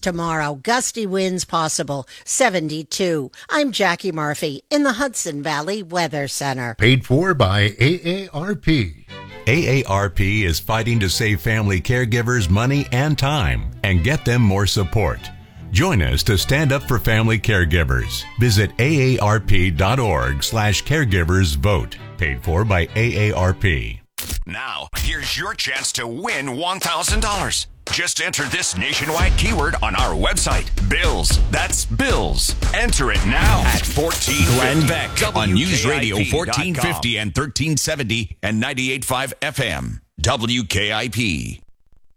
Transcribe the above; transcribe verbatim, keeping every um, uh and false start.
tomorrow. Gusty winds possible, seventy-two. I'm Jackie Murphy in the Hudson Valley Weather Center. Paid for by A A R P. A A R P is fighting to save family caregivers money and time and get them more support. Join us to stand up for family caregivers. Visit A A R P dot org slash caregivers vote. Paid for by A A R P. Now, here's your chance to win one thousand dollars. Just enter this nationwide keyword on our website, Bills. That's Bills. Enter it now at fourteen Glenn Beck on News Radio fourteen fifty and thirteen seventy and ninety-eight point five F M. W K I P.